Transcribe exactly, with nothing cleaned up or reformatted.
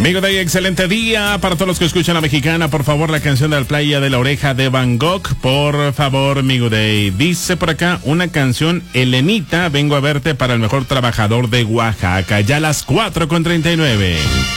Amigo Day, excelente día para todos los que escuchan La Mexicana. Por favor, la canción de la playa de la oreja de Van Gogh. Por favor, amigo Day. Dice por acá una canción, Elenita, vengo a verte para el mejor trabajador de Oaxaca. Ya a las cuatro con treinta y nueve.